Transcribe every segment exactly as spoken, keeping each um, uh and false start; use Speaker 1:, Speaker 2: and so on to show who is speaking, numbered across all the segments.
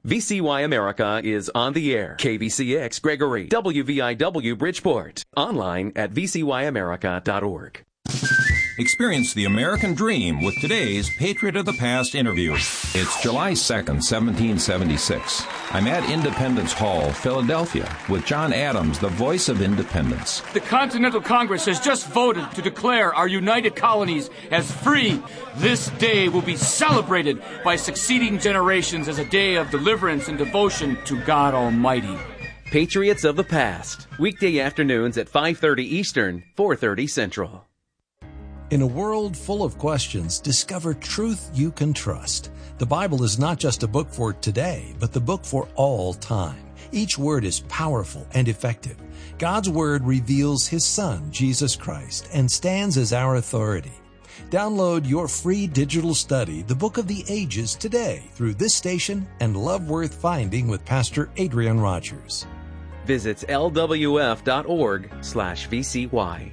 Speaker 1: V C Y America is on the air. K V C X Gregory, W V I W Bridgeport. Online at v c y america dot org.
Speaker 2: Experience the American dream with today's Patriot of the Past interview. It's July second, seventeen seventy-six. I'm at Independence Hall, Philadelphia, with John Adams, the voice of independence.
Speaker 3: The Continental Congress has just voted to declare our united colonies as free. This day will be celebrated by succeeding generations as a day of deliverance and devotion to God Almighty.
Speaker 1: Patriots of the Past. Weekday afternoons at five thirty Eastern, four thirty Central.
Speaker 4: In a world full of questions, discover truth you can trust. The Bible is not just a book for today, but the book for all time. Each word is powerful and effective. God's Word reveals His Son, Jesus Christ, and stands as our authority. Download your free digital study, The Book of the Ages, today through this station and Love Worth Finding with Pastor Adrian Rogers.
Speaker 1: Visit l w f dot org slash v c y.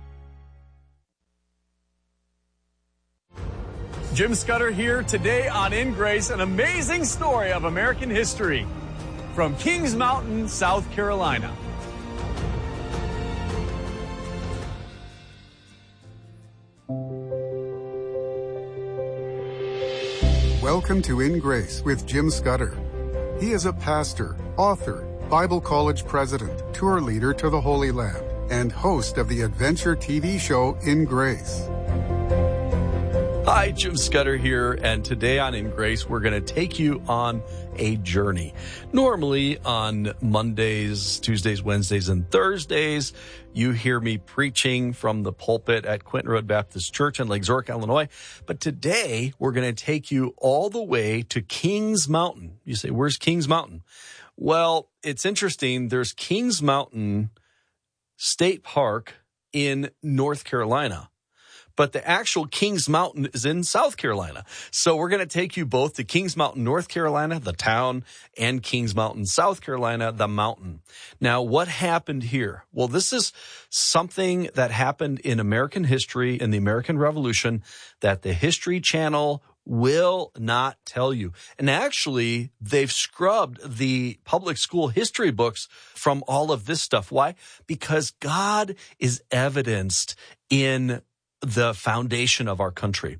Speaker 5: Jim Scudder here today on In Grace, an amazing story of American history from Kings Mountain, South Carolina.
Speaker 6: Welcome to In Grace with Jim Scudder. He is a pastor, author, Bible college president, tour leader to the Holy Land, and host of the adventure T V show In Grace.
Speaker 5: Hi, Jim Scudder here, and today on In Grace, we're going to take you on a journey. Normally on Mondays, Tuesdays, Wednesdays, and Thursdays, you hear me preaching from the pulpit at Quinton Road Baptist Church in Lake Zurich, Illinois. But today, we're going to take you all the way to Kings Mountain. You say, where's Kings Mountain? Well, it's interesting. There's Kings Mountain State Park in North Carolina, but the actual Kings Mountain is in South Carolina. So we're going to take you both to Kings Mountain, North Carolina, the town, and Kings Mountain, South Carolina, the mountain. Now, what happened here? Well, this is something that happened in American history, in the American Revolution, that the History Channel will not tell you. And actually, they've scrubbed the public school history books from all of this stuff. Why? Because God is evidenced in the foundation of our country.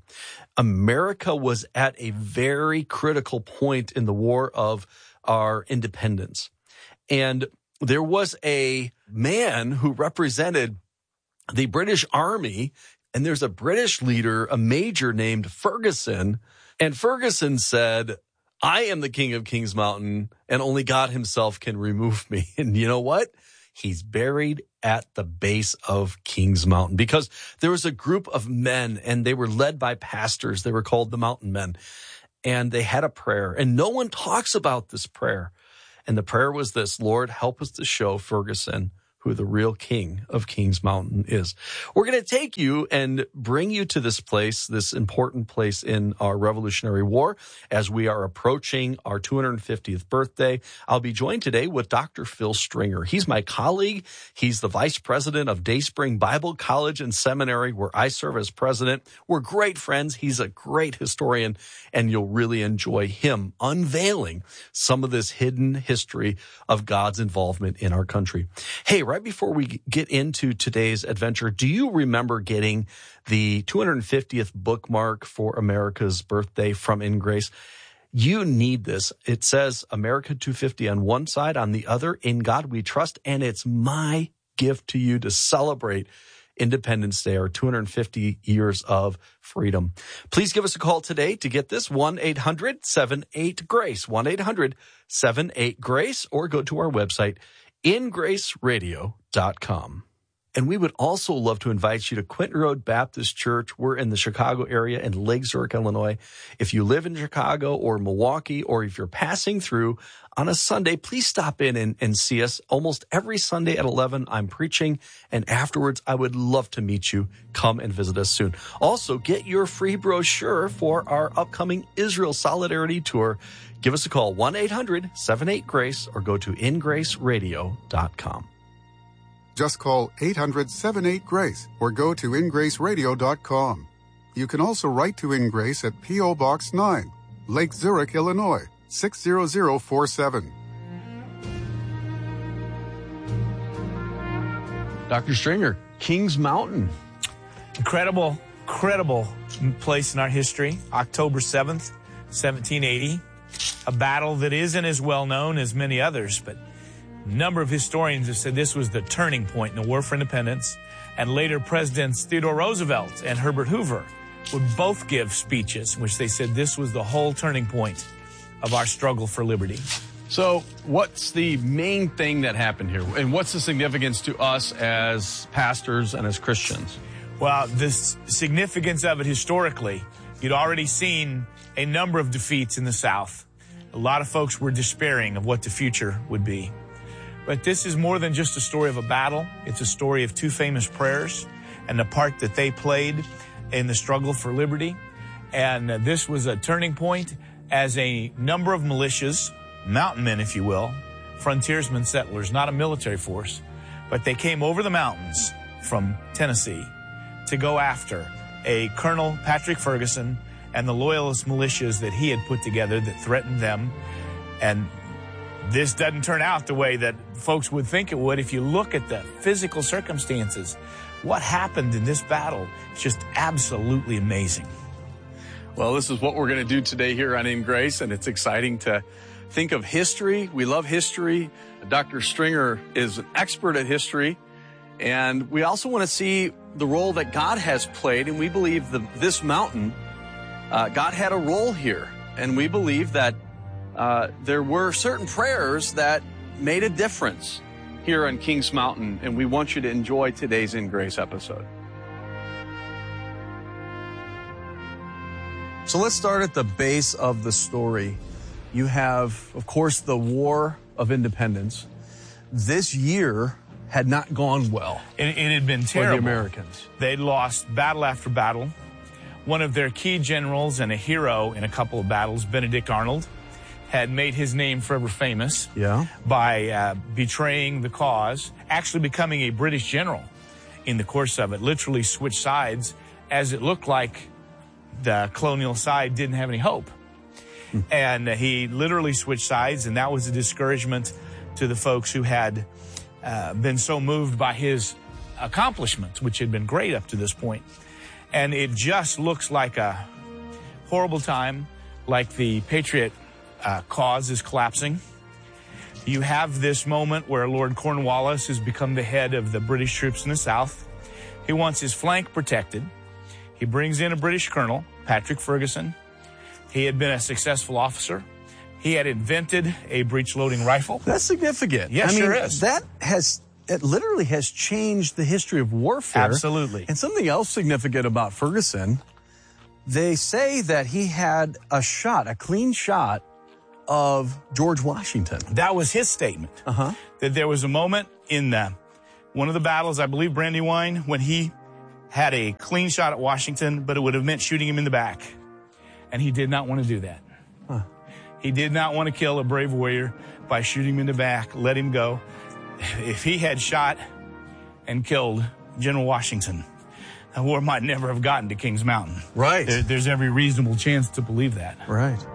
Speaker 5: America was at a very critical point in the war of our independence. And there was a man who represented the British Army, and there's a British leader, a major named Ferguson. And Ferguson said, I am the king of Kings Mountain, and only God himself can remove me. And you know what? He's buried at the base of Kings Mountain because there was a group of men, and they were led by pastors. They were called the Mountain Men, and they had a prayer, and no one talks about this prayer. And the prayer was this: Lord, help us to show Ferguson who the real king of Kings Mountain is. We're going to take you and bring you to this place, this important place in our Revolutionary War, as we are approaching our two hundred fiftieth birthday. I'll be joined today with Doctor Phil Stringer. He's my colleague. He's the vice president of Dayspring Bible College and Seminary, where I serve as president. We're great friends. He's a great historian, and you'll really enjoy him unveiling some of this hidden history of God's involvement in our country. Hey, right before we get into today's adventure, do you remember getting the two hundred fiftieth bookmark for America's birthday from In Grace? You need this. It says America two fifty on one side, on the other, In God We Trust, and it's my gift to you to celebrate Independence Day, our two hundred fifty years of freedom. Please give us a call today to get this, one eight hundred seven eight GRACE, one eight hundred seven eight GRACE, or go to our website, in grace radio dot com. And we would also love to invite you to Quinton Road Baptist Church. We're in the Chicago area in Lake Zurich, Illinois. If you live in Chicago or Milwaukee, or if you're passing through on a Sunday, please stop in and, and see us. Almost every Sunday at eleven, I'm preaching, and afterwards, I would love to meet you. Come and visit us soon. Also, get your free brochure for our upcoming Israel Solidarity Tour. Give us a call, one eight hundred seven eight GRACE, or go to in grace radio dot com.
Speaker 6: Just call eight hundred seven eight GRACE or go to in grace radio dot com. You can also write to In Grace at P O. Box nine, Lake Zurich, Illinois, six zero zero four seven.
Speaker 5: Doctor Stringer, Kings Mountain.
Speaker 7: Incredible, incredible place in our history. October seventh, seventeen eighty. A battle that isn't as well known as many others, but a number of historians have said this was the turning point in the War for Independence. And later Presidents Theodore Roosevelt and Herbert Hoover would both give speeches in which they said this was the whole turning point of our struggle for liberty.
Speaker 5: So what's the main thing that happened here? And what's the significance to us as pastors and as Christians?
Speaker 7: Well, the significance of it historically, you'd already seen a number of defeats in the South. A lot of folks were despairing of what the future would be. But this is more than just a story of a battle. It's a story of two famous prayers and the part that they played in the struggle for liberty. And uh, this was a turning point as a number of militias, mountain men, if you will, frontiersmen, settlers, not a military force, but they came over the mountains from Tennessee to go after a Colonel Patrick Ferguson and the loyalist militias that he had put together that threatened them. And this doesn't turn out the way that folks would think it would. If you look at the physical circumstances, what happened in this battle is just absolutely amazing.
Speaker 5: Well, this is what we're going to do today here on In Grace, and it's exciting to think of history. We love history. Doctor Stringer is an expert at history, and we also want to see the role that God has played, and we believe that this mountain, uh, God had a role here, and we believe that uh, there were certain prayers that made a difference here on Kings Mountain, and we want you to enjoy today's In Grace episode. So let's start at the base of the story. You have, of course, the War of Independence. This year had not gone well.
Speaker 7: It, it had been terrible.
Speaker 5: For the Americans.
Speaker 7: They'd lost battle after battle. One of their key generals and a hero in a couple of battles, Benedict Arnold, had made his name forever famous
Speaker 5: yeah.
Speaker 7: by uh, betraying the cause, actually becoming a British general in the course of it, literally switched sides as it looked like the colonial side didn't have any hope. Hmm. And uh, he literally switched sides, and that was a discouragement to the folks who had uh, been so moved by his accomplishments, which had been great up to this point. And it just looks like a horrible time, like the Patriot uh, cause is collapsing. You have this moment where Lord Cornwallis has become the head of the British troops in the South. He wants his flank protected. He brings in a British colonel, Patrick Ferguson. He had been a successful officer. He had invented a breech-loading rifle.
Speaker 5: That's significant.
Speaker 7: Yes,
Speaker 5: I mean,
Speaker 7: sure is.
Speaker 5: That has, it literally has changed the history of warfare.
Speaker 7: Absolutely.
Speaker 5: And something else significant about Ferguson, they say that he had a shot, a clean shot of George Washington.
Speaker 7: That was his statement.
Speaker 5: Uh-huh.
Speaker 7: That there was a moment in the, one of the battles, I believe Brandywine, when he had a clean shot at Washington, but it would have meant shooting him in the back. And he did not want to do that.
Speaker 5: Huh.
Speaker 7: He did not want to kill a brave warrior by shooting him in the back, let him go. If he had shot and killed General Washington, the war might never have gotten to Kings Mountain.
Speaker 5: Right.
Speaker 7: There, there's every reasonable chance to believe that.
Speaker 5: Right.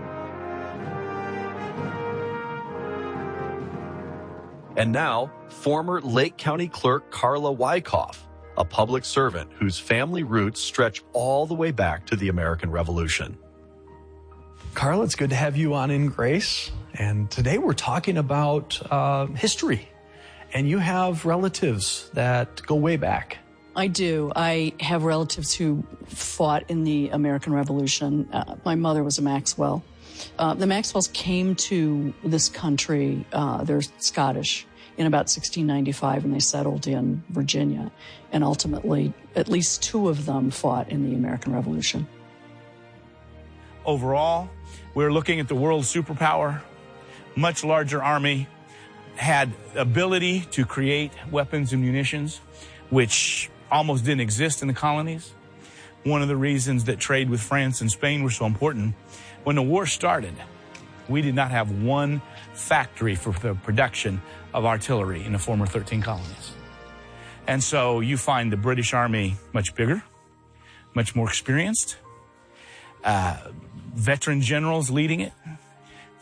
Speaker 8: And now, former Lake County Clerk Carla Wyckoff, a public servant whose family roots stretch all the way back to the American Revolution.
Speaker 5: Carla, it's good to have you on In Grace. And today we're talking about uh, history. And you have relatives that go way back.
Speaker 9: I do. I have relatives who fought in the American Revolution. Uh, my mother was a Maxwell. Uh, the Maxwells came to this country, uh, they're Scottish, in about sixteen ninety-five, and they settled in Virginia. And ultimately, at least two of them fought in the American Revolution.
Speaker 7: Overall, we're looking at the world superpower, much larger army, had ability to create weapons and munitions, which almost didn't exist in the colonies. One of the reasons that trade with France and Spain were so important, when the war started, we did not have one factory for the production of artillery in the former thirteen colonies. And so you find the British Army much bigger, much more experienced, uh, veteran generals leading it.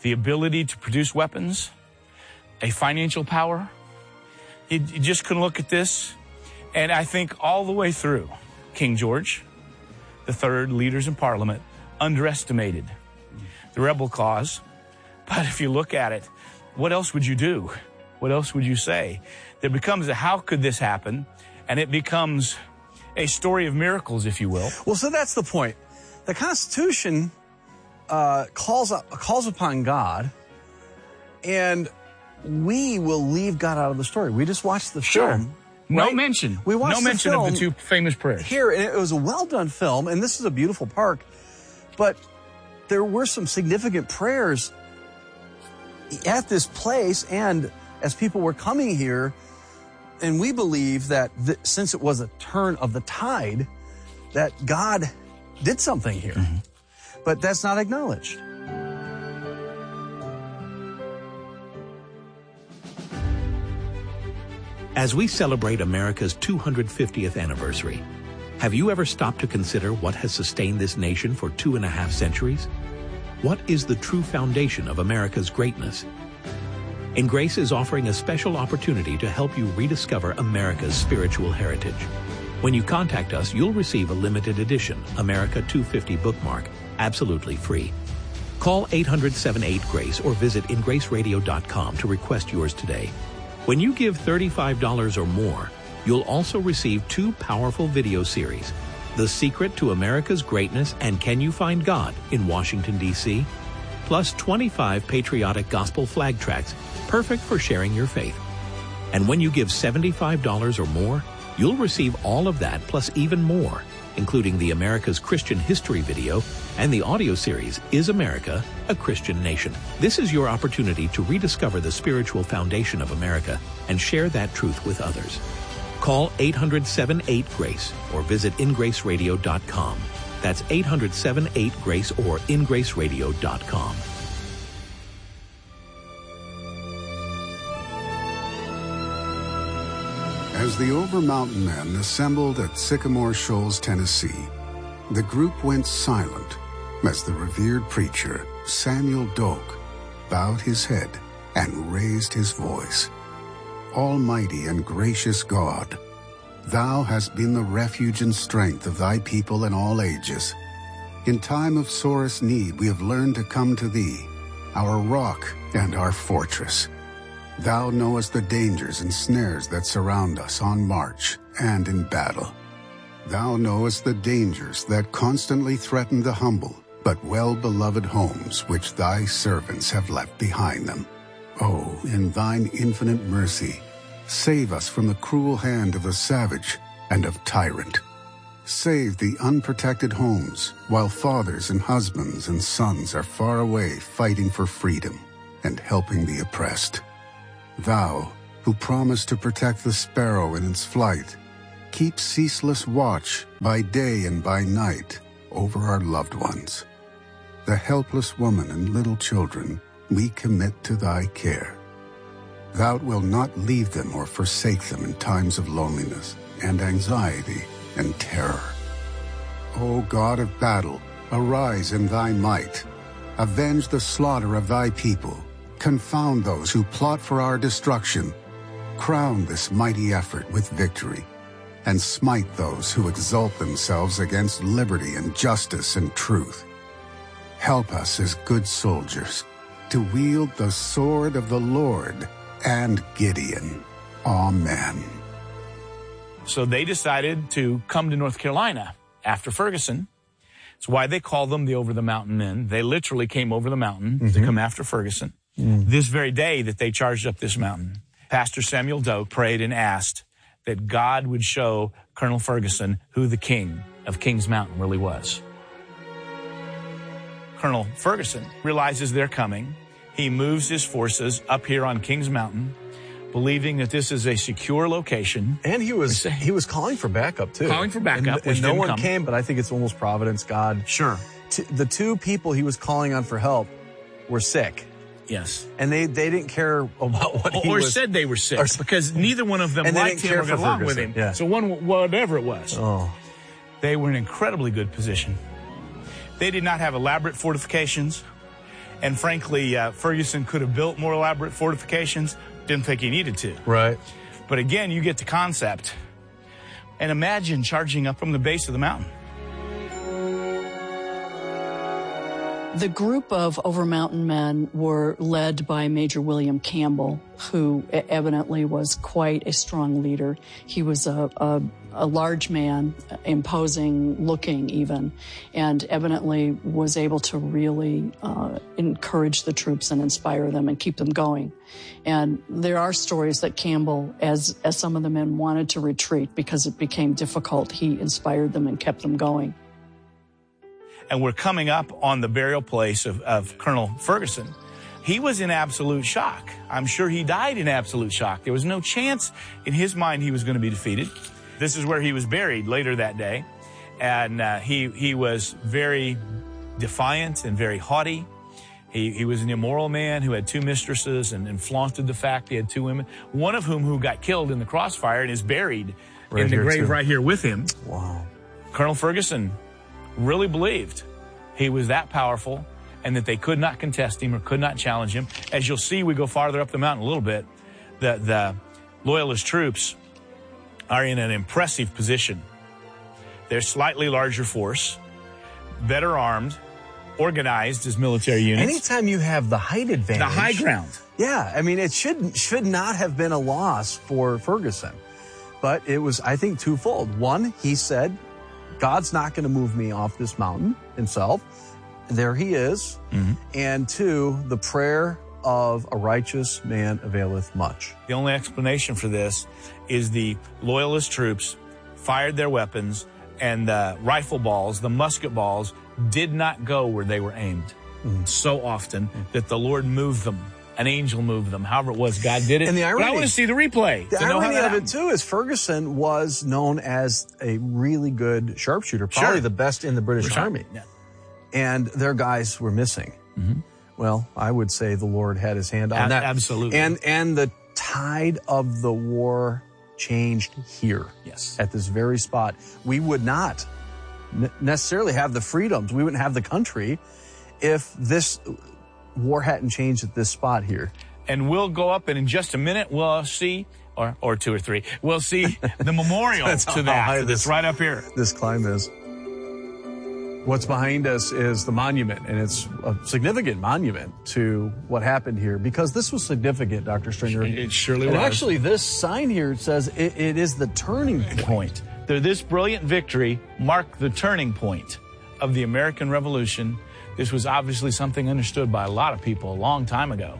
Speaker 7: the ability to produce weapons, a financial power. You, you just can look at this, and I think all the way through, King George the Third, leaders in Parliament, underestimated the rebel cause. But if you look at it, what else would you do? What else would you say? There becomes a how could this happen? And it becomes a story of miracles, if you will.
Speaker 5: Well, so that's the point. The Constitution uh, calls up, calls upon God, and we will leave God out of the story. We just watched the
Speaker 7: Sure.
Speaker 5: film.
Speaker 7: No
Speaker 5: right?
Speaker 7: mention.
Speaker 5: We watched
Speaker 7: no
Speaker 5: the
Speaker 7: mention
Speaker 5: film
Speaker 7: of the two famous prayers.
Speaker 5: Here, and it was a well-done film, and this is a beautiful park, but there were some significant prayers at this place, and as people were coming here, and we believe that th- since it was a turn of the tide, that God did something here. Mm-hmm. But that's not acknowledged.
Speaker 10: As we celebrate America's two hundred fiftieth anniversary, have you ever stopped to consider what has sustained this nation for two and a half centuries? What is the true foundation of America's greatness? In Grace is offering a special opportunity to help you rediscover America's spiritual heritage. When you contact us, you'll receive a limited edition America two fifty bookmark, absolutely free. Call eight hundred, seven eight, GRACE or visit in grace radio dot com to request yours today. When you give thirty-five dollars or more, you'll also receive two powerful video series, The Secret to America's Greatness and Can You Find God in Washington, D C, plus twenty-five patriotic gospel flag tracts, perfect for sharing your faith. And when you give seventy-five dollars or more, you'll receive all of that plus even more, including the America's Christian History video and the audio series, Is America a Christian Nation? This is your opportunity to rediscover the spiritual foundation of America and share that truth with others. Call eight hundred, seven eight, GRACE or visit in grace radio dot com. That's eight hundred, seven eight, GRACE or in grace radio dot com.
Speaker 6: As the Over-Mountain Men assembled at Sycamore Shoals, Tennessee, the group went silent as the revered preacher, Samuel Doak, bowed his head and raised his voice. Almighty and gracious God, Thou hast been the refuge and strength of Thy people in all ages. In time of sorest need we have learned to come to Thee, our rock and our fortress. Thou knowest the dangers and snares that surround us on march and in battle. Thou knowest the dangers that constantly threaten the humble but well-beloved homes which Thy servants have left behind them. Oh, in Thine infinite mercy, save us from the cruel hand of the savage and of tyrant. Save the unprotected homes while fathers and husbands and sons are far away fighting for freedom and helping the oppressed. Thou, who promised to protect the sparrow in its flight, keep ceaseless watch by day and by night over our loved ones. The helpless woman and little children we commit to Thy care. Thou wilt not leave them or forsake them in times of loneliness and anxiety and terror. O God of battle, arise in Thy might. Avenge the slaughter of Thy people. Confound those who plot for our destruction. Crown this mighty effort with victory, and smite those who exalt themselves against liberty and justice and truth. Help us as good soldiers to wield the sword of the Lord and Gideon. Amen.
Speaker 7: So they decided to come to North Carolina after Ferguson. It's why they call them the Over-the-Mountain Men. They literally came over the mountain mm-hmm. to come after Ferguson. Mm. This very day that they charged up this mountain, Pastor Samuel Doak prayed and asked that God would show Colonel Ferguson who the king of Kings Mountain really was. Colonel Ferguson realizes they're coming. He moves his forces up here on Kings Mountain, believing that this is a secure location.
Speaker 5: And he was he was calling for backup, too.
Speaker 7: Calling for backup,
Speaker 5: and,
Speaker 7: which
Speaker 5: and no
Speaker 7: didn't
Speaker 5: one
Speaker 7: come.
Speaker 5: came, but I think it's almost providence, God.
Speaker 7: Sure.
Speaker 5: T- the two people he was calling on for help were sick.
Speaker 7: Yes.
Speaker 5: And they, they didn't care about what he
Speaker 7: or
Speaker 5: was.
Speaker 7: Or said they were sick, or, because neither one of them liked him or got along with him.
Speaker 5: Yeah.
Speaker 7: So one, whatever it was,
Speaker 5: oh.
Speaker 7: they were in incredibly good position. They did not have elaborate fortifications. And frankly, uh, Ferguson could have built more elaborate fortifications. Didn't think he needed to.
Speaker 5: Right.
Speaker 7: But again, you get the concept. And imagine charging up from the base of the mountain.
Speaker 9: The group of Over Mountain men were led by Major William Campbell, who evidently was quite a strong leader. He was a, a, a large man, imposing looking even, and evidently was able to really uh, encourage the troops and inspire them and keep them going. And there are stories that Campbell, as, as some of the men wanted to retreat because it became difficult, he inspired them and kept them going.
Speaker 7: And we're coming up on the burial place of, of Colonel Ferguson. He was in absolute shock. I'm sure he died in absolute shock. There was no chance in his mind he was going to be defeated. This is where he was buried later that day. And uh, he, he was very defiant and very haughty. He, he was an immoral man who had two mistresses and, and flaunted the fact he had two women, one of whom who got killed in the crossfire and is buried right in the grave too. Right here with him.
Speaker 5: Wow.
Speaker 7: Colonel Ferguson really believed he was that powerful and that they could not contest him or could not challenge him. As you'll see, we go farther up the mountain a little bit. The, the Loyalist troops are in an impressive position. They're slightly larger force, better armed, organized as military units.
Speaker 11: Anytime you have the height advantage.
Speaker 7: The high ground.
Speaker 11: Yeah, I mean, it should, should not have been a loss for Ferguson. But it was, I think, twofold. One, he said, God's not going to move me off this mountain himself. There he is. Mm-hmm. And two, the prayer of a righteous man availeth much.
Speaker 7: The only explanation for this is the Loyalist troops fired their weapons and the rifle balls, the musket balls, did not go where they were aimed mm-hmm. so often mm-hmm. that the Lord moved them. An angel moved them. However it was, God did it.
Speaker 11: And the irony,
Speaker 7: but I want to see the replay.
Speaker 11: The irony of it, too, is Ferguson was known as a really good sharpshooter, probably
Speaker 7: sure.
Speaker 11: the best in the British
Speaker 7: sure.
Speaker 11: Army.
Speaker 7: Yeah.
Speaker 11: And their guys were missing. Mm-hmm. Well, I would say the Lord had his hand on
Speaker 7: A-
Speaker 11: that.
Speaker 7: Absolutely.
Speaker 11: And, and the tide of the war changed here.
Speaker 7: Yes.
Speaker 11: At this very spot. We would not n- necessarily have the freedoms. We wouldn't have the country if this war hadn't changed at this spot here.
Speaker 7: And we'll go up, and in just a minute, we'll see, or or two or three, we'll see the memorial to that. That's this, right up here.
Speaker 11: This climb is. What's behind us is the monument, and it's a significant monument to what happened here, because this was significant, Doctor Stringer.
Speaker 7: It surely
Speaker 11: and
Speaker 7: was.
Speaker 11: Actually, this sign here says it, it is the turning point.
Speaker 7: This brilliant victory marked the turning point of the American Revolution. This was obviously something understood by a lot of people a long time ago.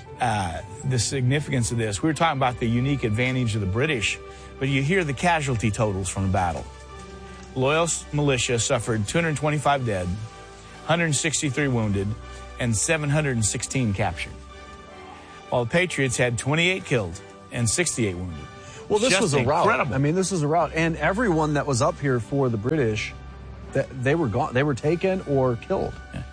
Speaker 7: Uh, the significance of this. We were talking about the unique advantage of the British, but you hear the casualty totals from the battle. Loyalist militia suffered two hundred twenty-five dead, one hundred sixty-three wounded, and seven hundred sixteen captured. While the Patriots had twenty-eight killed and sixty-eight wounded.
Speaker 11: Well, this
Speaker 7: Just
Speaker 11: was a
Speaker 7: incredible.
Speaker 11: rout. I mean, this was a rout. And everyone that was up here for the British, that they were gone. They were taken or killed.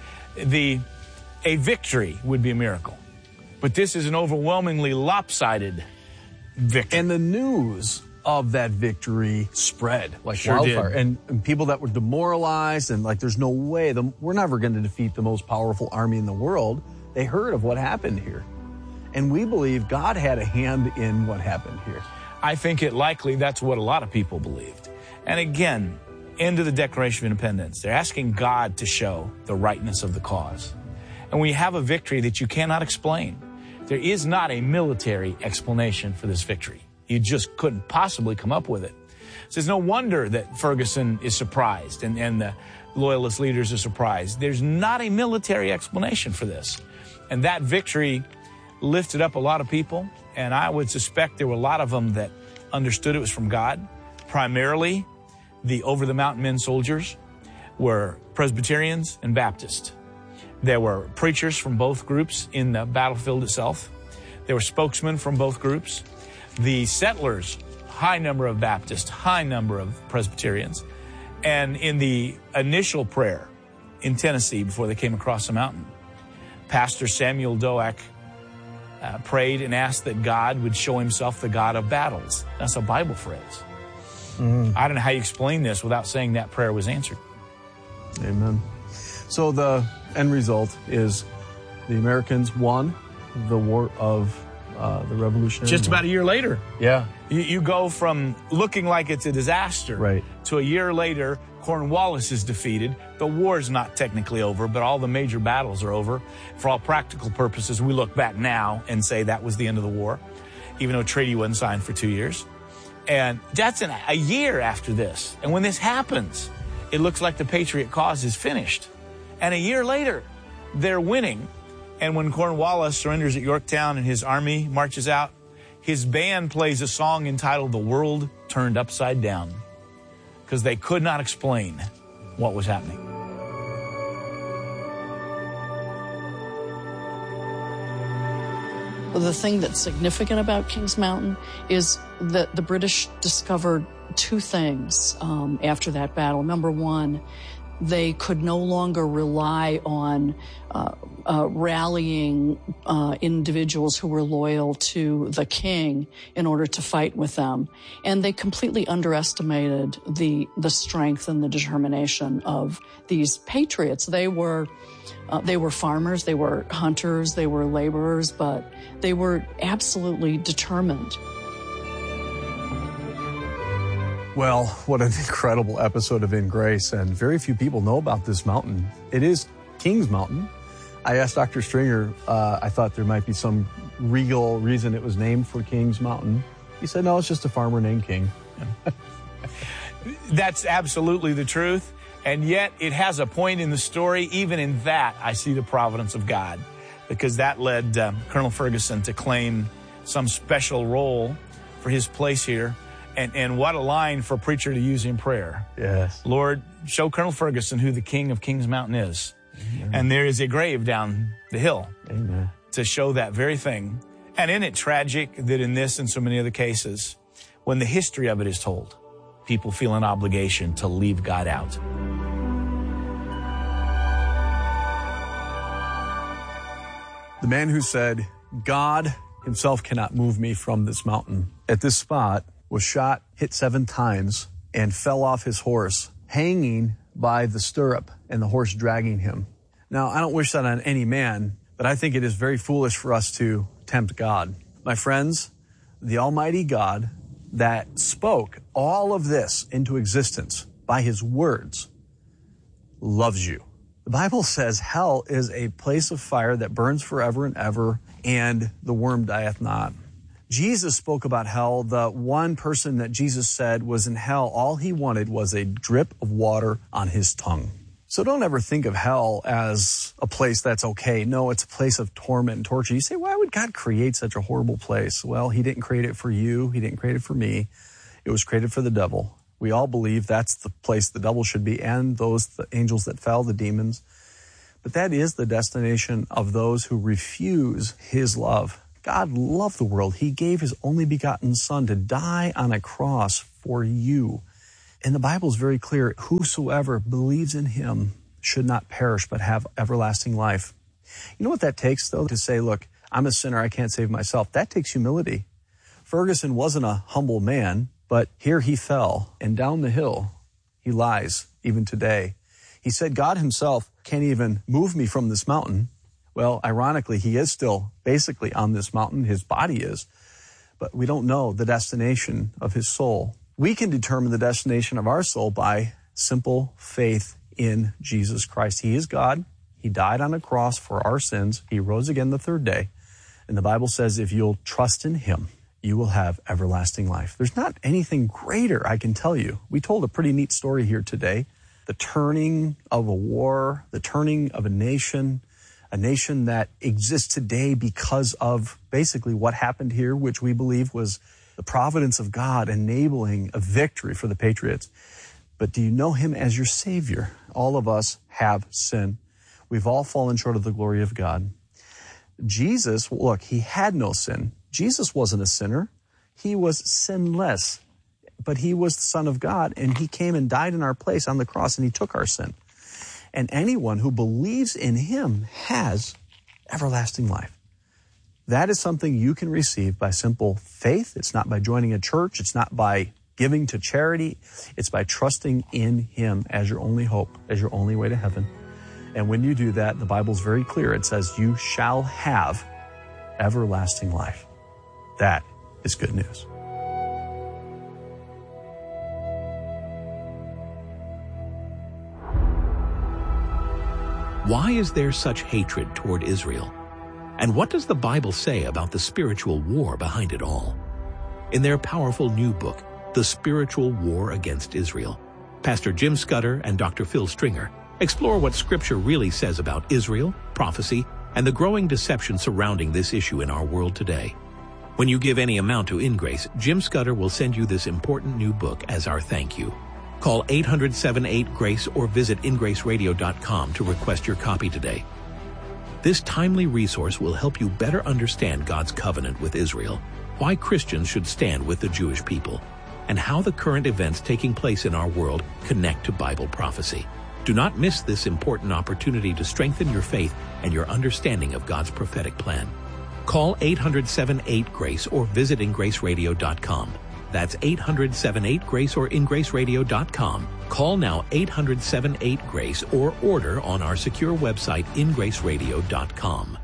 Speaker 7: The a victory would be a miracle, but this is an overwhelmingly lopsided victory.
Speaker 11: And the news of that victory spread like
Speaker 7: sure
Speaker 11: wildfire,
Speaker 7: did.
Speaker 11: and, and people that were demoralized and like, there's no way the, we're never going to defeat the most powerful army in the world. They heard of what happened here, and we believe God had a hand in what happened here.
Speaker 7: I think it likely that's what a lot of people believed. And again, into the Declaration of Independence, they're asking God to show the rightness of the cause. And we have a victory that you cannot explain. There is not a military explanation for this victory. You just couldn't possibly come up with it. So it's no wonder that Ferguson is surprised and, and the Loyalist leaders are surprised. There's not a military explanation for this. And that victory lifted up a lot of people. And I would suspect there were a lot of them that understood it was from God. Primarily, the over-the-mountain men soldiers were Presbyterians and Baptists. There were preachers from both groups in the battlefield itself. There were spokesmen from both groups. The settlers, high number of Baptists, high number of Presbyterians. And in the initial prayer in Tennessee before they came across the mountain, Pastor Samuel Doak uh, prayed and asked that God would show himself the God of battles. That's a Bible phrase. Mm-hmm. I don't know how you explain this without saying that prayer was answered.
Speaker 11: Amen. So the end result is the Americans won the war of uh, the Revolutionary
Speaker 7: Just
Speaker 11: War.
Speaker 7: about a year later.
Speaker 11: Yeah.
Speaker 7: You, you go from looking like it's a disaster
Speaker 11: right.
Speaker 7: to a year later, Cornwallis is defeated. The war's not technically over, but all the major battles are over. For all practical purposes, we look back now and say that was the end of the war, even though a treaty wasn't signed for two years. And that's an, a year after this. And when this happens, it looks like the Patriot cause is finished. And a year later, they're winning. And when Cornwallis surrenders at Yorktown and his army marches out, his band plays a song entitled "The World Turned Upside Down," because they could not explain what was happening.
Speaker 9: The thing that's significant about Kings Mountain is that the British discovered two things um, after that battle. Number one, they could no longer rely on uh, uh, rallying uh, individuals who were loyal to the king in order to fight with them. And they completely underestimated the, the strength and the determination of these patriots. They were, uh, they were farmers, they were hunters, they were laborers, but they were absolutely determined.
Speaker 11: Well, what an incredible episode of In Grace, and very few people know about this mountain. It is Kings Mountain. I asked Doctor Stringer, uh, I thought there might be some regal reason it was named for Kings Mountain. He said, no, it's just a farmer named King.
Speaker 7: That's absolutely the truth, and yet it has a point in the story. Even in that, I see the providence of God, because that led um, Colonel Ferguson to claim some special role for his place here. And, and what a line for a preacher to use in prayer.
Speaker 11: Yes.
Speaker 7: Lord, show Colonel Ferguson who the King of Kings Mountain is. Amen. And there is a grave down the hill.
Speaker 11: Amen.
Speaker 7: To show that very thing. And isn't it tragic that in this and so many other cases, when the history of it is told, people feel an obligation to leave God out.
Speaker 11: The man who said, God himself cannot move me from this mountain, at this spot, was shot, hit seven times, and fell off his horse, hanging by the stirrup and the horse dragging him. Now, I don't wish that on any man, but I think it is very foolish for us to tempt God. My friends, the Almighty God that spoke all of this into existence by his words loves you. The Bible says hell is a place of fire that burns forever and ever, and the worm dieth not. Jesus spoke about hell. The one person that Jesus said was in hell, all he wanted was a drip of water on his tongue. So don't ever think of hell as a place that's okay. No, it's a place of torment and torture. You say, why would God create such a horrible place? Well, he didn't create it for you. He didn't create it for me. It was created for the devil. We all believe that's the place the devil should be, and those the angels that fell, the demons. But that is the destination of those who refuse his love. God loved the world. He gave his only begotten son to die on a cross for you. And the Bible is very clear. Whosoever believes in him should not perish, but have everlasting life. You know what that takes, though, to say, look, I'm a sinner. I can't save myself. That takes humility. Ferguson wasn't a humble man, but here he fell, and down the hill he lies even today. He said, God himself can't even move me from this mountain. Well, ironically, he is still basically on this mountain. His body is. But we don't know the destination of his soul. We can determine the destination of our soul by simple faith in Jesus Christ. He is God. He died on a cross for our sins. He rose again the third day. And the Bible says if you'll trust in him, you will have everlasting life. There's not anything greater, I can tell you. We told a pretty neat story here today. The turning of a war, the turning of a nation, a nation that exists today because of basically what happened here, which we believe was the providence of God enabling a victory for the Patriots. But do you know him as your Savior? All of us have sin. We've all fallen short of the glory of God. Jesus, look, he had no sin. Jesus wasn't a sinner. He was sinless. But he was the Son of God, and he came and died in our place on the cross, and he took our sin. And anyone who believes in him has everlasting life. That is something you can receive by simple faith. It's not by joining a church. It's not by giving to charity. It's by trusting in him as your only hope, as your only way to heaven. And when you do that, the Bible's very clear. It says you shall have everlasting life. That is good news.
Speaker 10: Why is there such hatred toward Israel? And what does the Bible say about the spiritual war behind it all? In their powerful new book, The Spiritual War Against Israel, Pastor Jim Scudder and Doctor Phil Stringer explore what Scripture really says about Israel, prophecy, and the growing deception surrounding this issue in our world today. When you give any amount to InGrace, Jim Scudder will send you this important new book as our thank you. Call eight hundred, seven eight, GRACE or visit in grace radio dot com to request your copy today. This timely resource will help you better understand God's covenant with Israel, why Christians should stand with the Jewish people, and how the current events taking place in our world connect to Bible prophecy. Do not miss this important opportunity to strengthen your faith and your understanding of God's prophetic plan. Call eight hundred, seven eight, GRACE or visit in grace radio dot com. That's eight hundred, seven eight, GRACE or in grace radio dot com. Call now eight hundred, seven eight, GRACE or order on our secure website in grace radio dot com.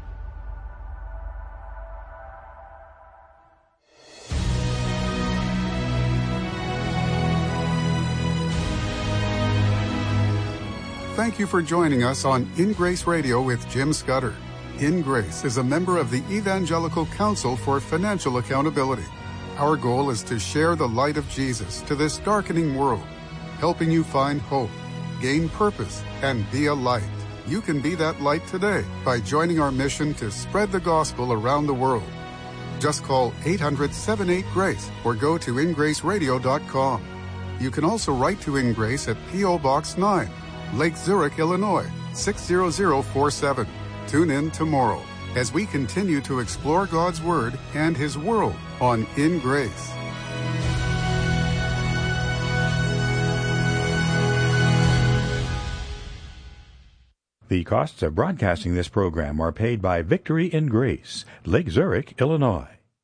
Speaker 6: Thank you for joining us on In Grace Radio with Jim Scudder. In Grace is a member of the Evangelical Council for Financial Accountability. Our goal is to share the light of Jesus to this darkening world, helping you find hope, gain purpose, and be a light. You can be that light today by joining our mission to spread the gospel around the world. Just call eight hundred, seven eight, GRACE or go to in grace radio dot com. You can also write to In Grace at P O Box nine, Lake Zurich, Illinois, six zero zero four seven. Tune in tomorrow as we continue to explore God's Word and His world on In Grace.
Speaker 12: The costs of broadcasting this program are paid by Victory in Grace, Lake Zurich, Illinois.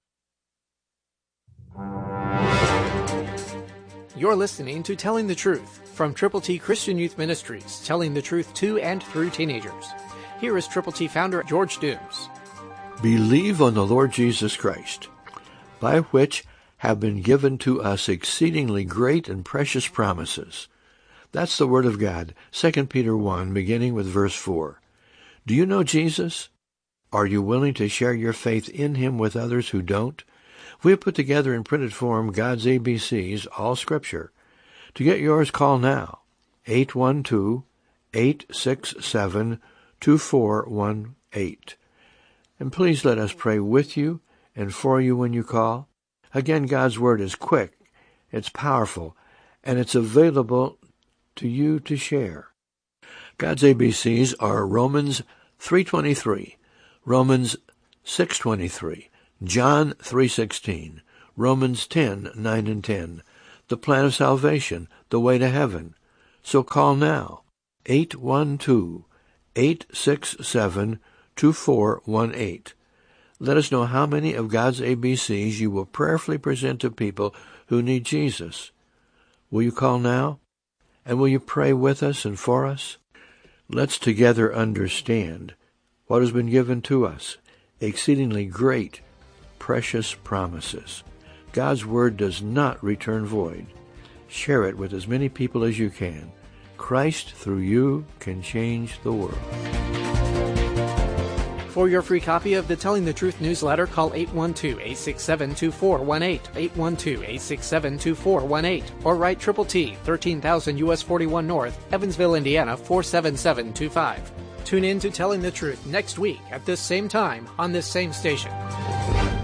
Speaker 13: You're listening to Telling the Truth from Triple T Christian Youth Ministries, telling the truth to and through teenagers. Here is Triple T founder George Dooms.
Speaker 14: Believe on the Lord Jesus Christ, by which have been given to us exceedingly great and precious promises. That's the Word of God, Second Peter one, beginning with verse four. Do you know Jesus? Are you willing to share your faith in Him with others who don't? We have put together in printed form God's A B Cs, all Scripture. To get yours, call now, eight one two, eight six seven, two four one eight. And please let us pray with you and for you when you call. Again, God's Word is quick, it's powerful, and it's available to you to share. God's A B Cs are Romans three twenty-three, Romans six twenty-three, John three sixteen, Romans ten nine and ten, the plan of salvation, the way to heaven. So call now, eight one two, eight six seven, two four one eight. Let us know how many of God's A B Cs you will prayerfully present to people who need Jesus. Will you call now? And will you pray with us and for us? Let's together understand what has been given to us, exceedingly great, precious promises. God's Word does not return void. Share it with as many people as you can. Christ, through you, can change the world.
Speaker 13: For your free copy of the Telling the Truth newsletter, call eight one two, eight six seven, two four one eight, eight one two, eight six seven, two four one eight, or write Triple T, thirteen thousand U S forty-one North, Evansville, Indiana, four seven seven two five. Tune in to Telling the Truth next week at this same time on this same station.